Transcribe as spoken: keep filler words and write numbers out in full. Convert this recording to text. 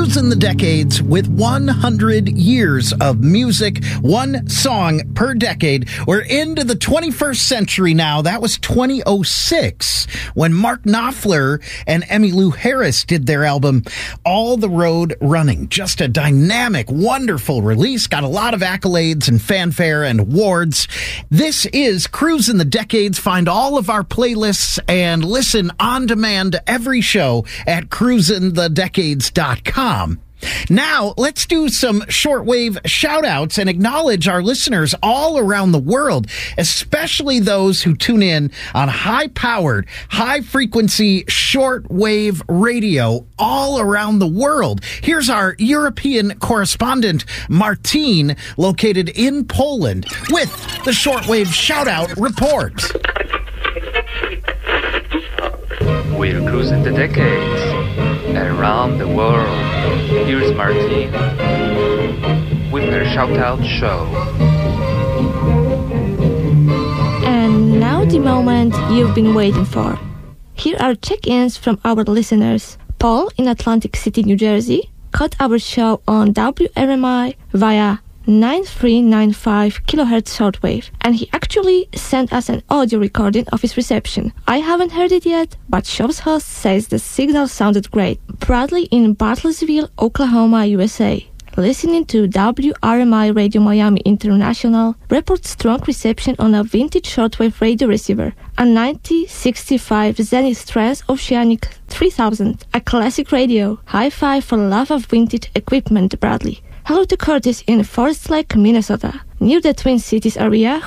Cruising the Decades with one hundred years of music, one song per decade. We're into the twenty-first century now. That was twenty oh six when Mark Knopfler and Emmylou Harris did their album All the Road Running. Just a dynamic, wonderful release. Got a lot of accolades and fanfare and awards. This is Cruising the Decades. Find all of our playlists and listen on demand to every show at cruising the decades dot com. Now, let's do some shortwave shout-outs and acknowledge our listeners all around the world, especially those who tune in on high-powered, high-frequency shortwave radio all around the world. Here's our European correspondent, Martine, located in Poland, with the shortwave shout-out report. We're cruising the decades around the world. Here's Martine with her shout-out show. And now the moment you've been waiting for. Here are check-ins from our listeners. Paul in Atlantic City, New Jersey, caught our show on W R M I via nine three nine five kilohertz shortwave, and he actually sent us an audio recording of his reception. I haven't heard it yet, but show's host says the signal sounded great. Bradley in Bartlesville, Oklahoma, U S A, listening to W R M I Radio Miami International, reports strong reception on a vintage shortwave radio receiver, a nineteen sixty-five Zenith Transoceanic three thousand, a classic radio. High five for love of vintage equipment, Bradley. Hello to Curtis in Forest Lake, Minnesota, near the Twin Cities area,